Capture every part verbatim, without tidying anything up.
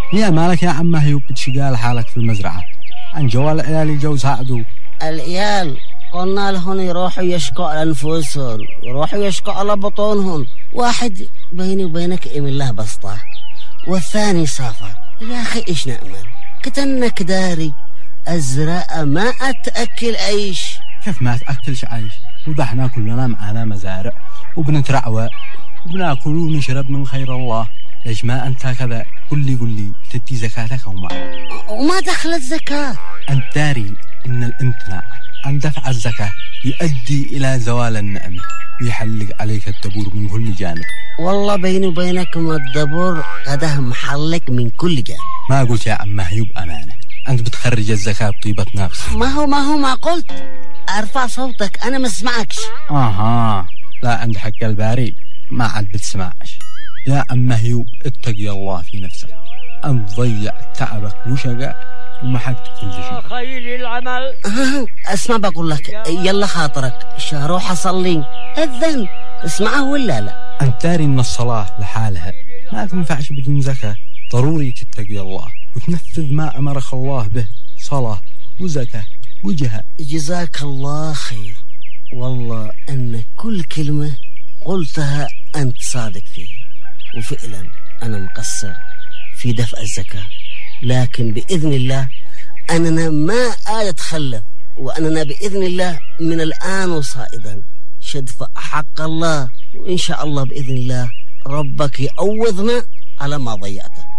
يا مالك يا عم هيوب بتشقال حالك في المزرعة؟ عن جوال العيال جو ساعدوا. العيال قلنا لهم يروحوا يشكوا على أنفسهم، يروحوا يشكوا على بطونهم. واحد بيني وبينك إيم الله بسطة، والثاني سافر. يا أخي إيش نأمل؟ كتنك داري الزراعة ما أتأكل عيش. كيف ما تأكلش عيش؟ وضحنا كلنا معانا مزارع وبنترعوى وبناكل ونشرب من خير الله. ليش ما أنت كذا؟ قل لي قل لي تدي زكاتك وما وما دخلت زكاة؟ أنت داري إن الامتناع عن دفع الزكاة يؤدي إلى زوال النعمة ويحلق عليك الدبور من كل جانب. والله بيني وبينكم الدبور غده محلق من كل جانب. ما قلت يا عم هيوب أمانة، أنت بتخرج الزكاة بطيبة نفس. ما هو ما هو ما قلت أرفع صوتك أنا ما اسمعكش. آها لا، عند حق الباري ما عاد بتسمعش. يا عم هيوب اتقي الله في نفسك، أنت ضيع تعبك وشقاء ومحقت كل شيء. خير العمل. اسمع بقول لك، يلا خاطرك روح أصلي الذن اسمعه ولا لا؟ أنت داري إن الصلاة لحالها ما تنفعش بدون زكاة. ضروري تتقي الله وتنفذ ما أمرك الله به، صلاة وزكاة وجهاد. جزاك الله خير، والله أن كل كلمة قلتها أنت صادق فيها، وفعلا أنا مقصر في دفع الزكاة، لكن بإذن الله أننا ما أتخلف، وأننا بإذن الله من الآن وصائدا شدفع حق الله، وإن شاء الله بإذن الله ربك يعوضنا على ما ضيعته.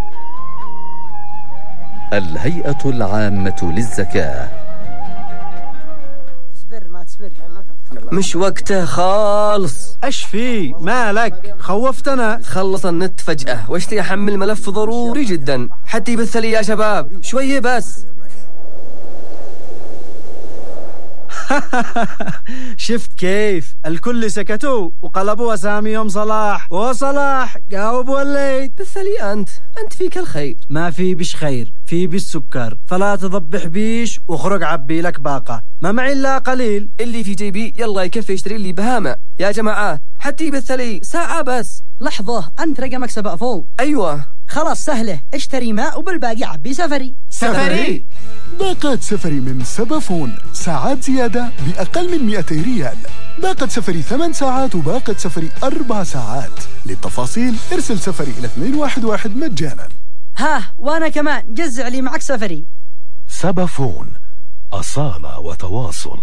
الهيئة العامة للزكاة. مش وقته خالص. ايش في مالك؟ خوفتنا. خلص النت فجأة واشتي احمل ملف ضروري جدا حتى يبث لي يا شباب شوية بس. شفت كيف الكل سكتوا وقلبوا اساميهم صلاح، وصلاح جاوب وليد. بث لي انت انت فيك الخير. ما في بش خير، في بالسكر، فلا تضبح بيش واخرج عبي لك باقة، ما معي الا قليل. اللي في جيبي يلا يكفي يشتري لي بهامة يا جماعة، حتى يبث لي ساعة بس. لحظة، انت رقمك سبق فوق. ايوه خلاص سهلة، اشتري ماء وبالباقي عبي سفري. سفري باقات سفري من سبافون، ساعات زيادة بأقل من مئتي ريال. باقة سفري ثمان ساعات وباقة سفري أربع ساعات. للتفاصيل ارسل سفري إلى اثنين واحد واحد مجانا. ها وانا كمان جزع لي معك سفري. سبافون، أصالة وتواصل.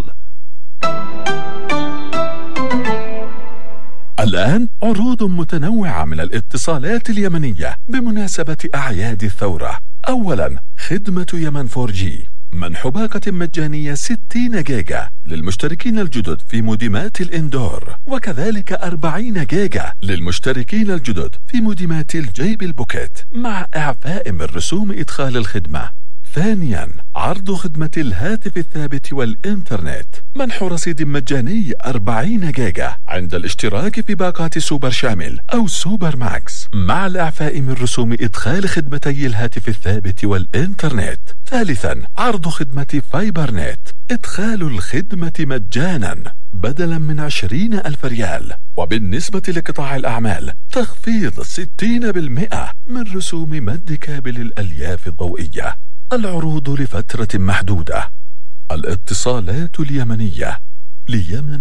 الآن عروض متنوعة من الاتصالات اليمنية بمناسبة أعياد الثورة. أولا خدمة يمن فور جي، منح باقة مجانية ستين جيجا للمشتركين الجدد في موديمات الإندور، وكذلك أربعين جيجا للمشتركين الجدد في موديمات الجيب البوكيت مع إعفاء من رسوم إدخال الخدمة. ثانيا عرض خدمة الهاتف الثابت والإنترنت، منح رصيد مجاني أربعين جيجا عند الاشتراك في باقات سوبر شامل أو سوبر ماكس مع الإعفاء من رسوم إدخال خدمتي الهاتف الثابت والإنترنت. ثالثا عرض خدمة فايبر نت، إدخال الخدمة مجانا بدلا من عشرين ألف ريال، وبالنسبة لقطاع الأعمال تخفيض ستين بالمئة من رسوم مد كابل الألياف الضوئية. العروض لفترة محدودة. الاتصالات اليمنية ليمن